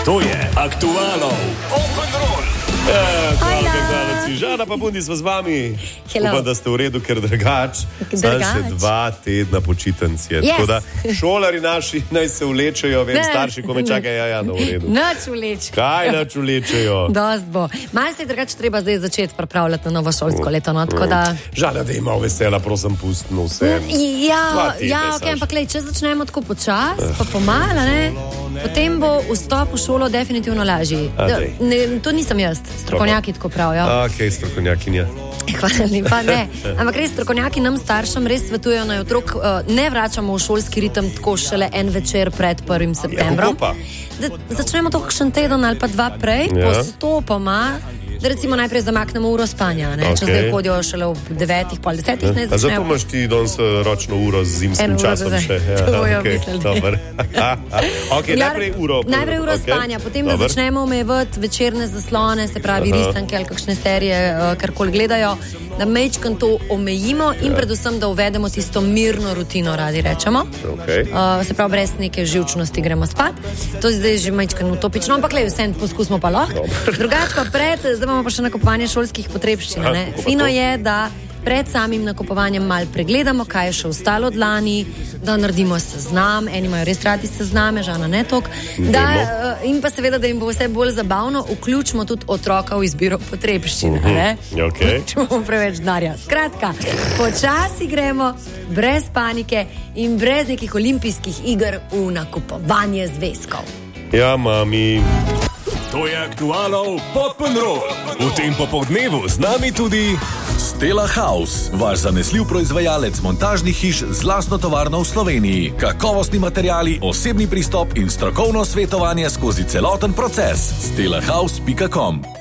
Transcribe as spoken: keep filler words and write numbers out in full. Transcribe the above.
To je Aktualno. Open roll. Ja, Žana pa Bundi smo z vami. Upam, da ste v redu, ker drugač. Zdaj še dva tedna počitenc je. Yes. Tako da šolari naši naj se vlečejo, vem, starši, ko me čakajo, ja, ja, no, v redu. Nač vleč. Kaj nač vlečejo? Dost bo. Malo se je drugače treba zdaj začeti pripravljati na novo šolsko leto, no, tako da... Žana, da ima vesela, prosim, pustno vse. Ja, ja, ok, ampak lej, če začnemo tako počas, pa pomala, ne, potem bo vstop v šolo definitivno lažji. Ne, to nisem jaz, strokovnjaki tako pravijo. Ok, strokovnjakinja. Hvala lepa, ne. Ampak res strokovnjaki nam staršem res svetujejo, naj otrok uh, ne vračamo v šolski ritem tako šele en večer pred prvim septembrom. Ja, da začnemo to kakšen teden ali pa dva prej, ja. postopoma, da recimo najprej zamaknemo uro spanja, ne? Okay. Če zdaj hodijo šele v devetih, pol desetih, ne začnejo. Zato imaš ti danes ročno uro z zimskim časom še. Ja, to bojo okay, mislili. Ok, najprej uro. Najprej uro okay. spanja, potem Dobar. Da začnemo omejevati večerne zaslone, se pravi risanke ali kakšne serije, karkoli gledajo, da mečkan to omejimo in ja. predvsem, da uvedemo tisto mirno rutino, radi rečemo. Okay. Uh, se pravi, brez neke živčnosti gremo spat. To je zdaj že mečkan utopično, ampak le vsem poskusimo pa lahko. Drugače pa pred, zdaj imamo pa še nakupovanje šolskih potrebščin. Ne? Fino je, da pred samim nakupovanjem mal pregledamo, kaj je še ostalo od lani, da naredimo seznam, eni imajo res radi sezname, Žana ne tok, da, in pa seveda, da jim bo vse bolj zabavno, vključimo tudi otroka v izbiro potrebščin. Uh-huh. Okay. Če bomo preveč denarja. Skratka, počasi gremo, brez panike in brez nekih olimpijskih iger v nakupovanje zvezkov. Ja, mami. To je Aktualno Open roll. V tem popoldnevu z nami tudi Stella House, vaš zanesljiv proizvajalec montažnih hiš z lastno tovarno v Sloveniji. Kakovostni materiali, osebni pristop in strokovno svetovanje skozi celoten proces. stella house pika com